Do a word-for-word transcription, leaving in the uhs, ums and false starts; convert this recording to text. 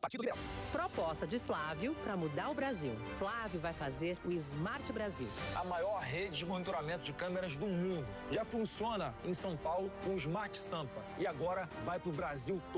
Partido Liberal. Proposta de Flávio para mudar o Brasil. Flávio vai fazer o Smart Brasil. A maior rede de monitoramento de câmeras do mundo. Já funciona em São Paulo com o Smart Sampa. E agora vai para o Brasil todo.